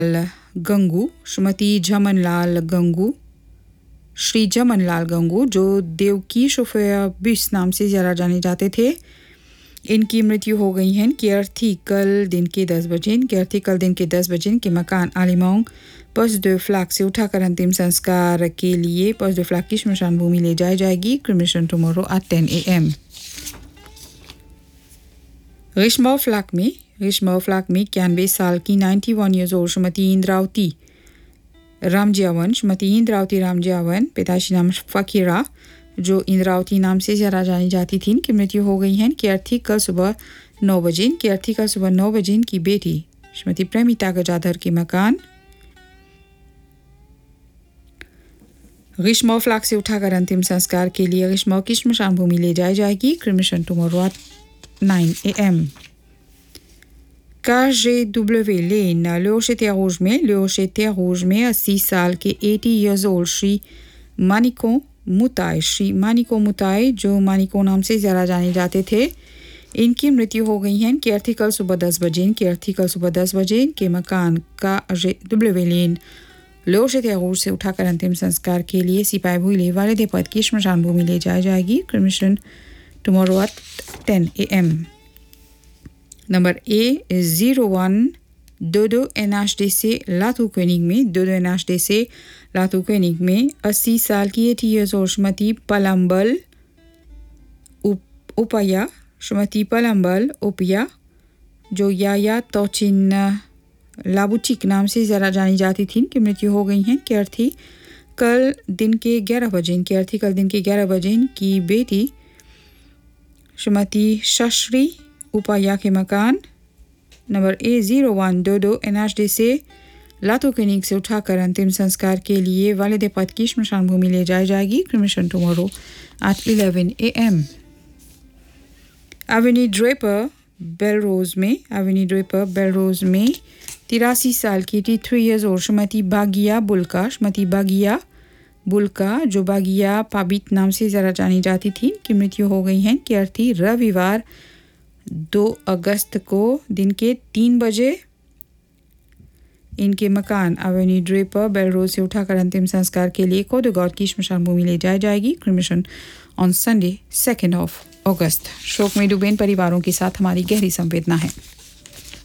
गंगू, श्रीमती झमनलाल गंगू, श्री झमनलाल गंगू जो देवकी शोफिया बिस नाम से ज़्यादा जाने जाते थे, इनकी मृत्यु हो गई है। इनकी अर्थी कल दिन के 10 बजे इनके मकान आलिमांग पस दो फ्लैग से उठाकर अंतिम संस्कार के लिए पस दो फ्लैग की श्मशान भूमि ले जाई जाएगी। Cremation tomorrow at 10 AM। Rishma flag में 91 साल की 91 ईयर्स ओल्ड श्रीमती इंद्रावती रामजियावन, पिताजी नाम फकीरा जो इंद्रावती नाम से ज़्यादा जानी जाती थी, इनकी मृत्यु हो गई है। इनकी अर्थी कल सुबह 9 बजे इनकी बेटी श्रीमती प्रेमिता गजाधर के मकान ग्रीष्मा फ्लैग से उठाकर अंतिम संस्कार के लिए ग्रीष्मा की श्मशान भूमि ले जाई जाएगी। Cremation tomorrow at 9 AM। KGW lane ल्योशे rouge में 80 साल के 80 ईयर्स ओल्ड श्री मानिको मुताई जो मानिको नाम से ज़्यादा जाने जाते थे, इनकी मृत्यु हो गई है। इनकी अर्थी कल सुबह 10 बजे इनके मकान KGW लेन ल्योशे rouge से उठाकर अंतिम संस्कार के लिए सिपाही भूले वाले पद की श्मशान भूमि ले जाई जाएगी। Cremation tomorrow at 10 AM। Number A 01 22 NHDC Latur कोनिग में 80 साल की 80 ईयर्स ओल्ड श्रीमती पलम्बल उपया जो या तोचिन लाबुचिक नाम से ज़रा जानी जाती थी, इनकी मृत्यु हो गई है। इनके अर्थी कल दिन के 11 बजे इनकी बेटी श्रीमती शश्री उपाया के मकान number A 01 22 NHDC Latur clinic से उठाकर अंतिम संस्कार के लिए वालिद पद की श्मशान भूमि ले जाई जाएगी। Cremation tomorrow at 11 AM। Avenue Draper Belrose में 83 साल की 83 ईयर्स ओल्ड श्रीमती बागिया बुल्का जो बागिया पाबित नाम से ज़रा जानी जाती थी, की मृत्यु हो गई है। कि अर्थी रविवार 2 अगस्त को दिन के 3 बजे इनके मकान एवेन्यू ड्रेपर बेलरोज से उठाकर अंतिम संस्कार के लिए कोडगॉड की श्मशान भूमि ले जाई जाएगी। क्रिमेशन ऑन संडे 2 अगस्त। शोक में डूबे इन परिवारों के साथ हमारी गहरी संवेदना है।